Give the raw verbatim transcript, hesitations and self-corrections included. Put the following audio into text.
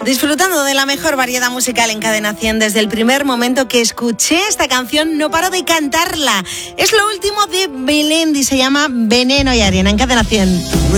Disfrutando de la mejor variedad musical en Cadena cien. Desde el primer momento que escuché esta canción no paro de cantarla. Es lo último de Melendi, se llama Veneno y Arena en Cadena cien.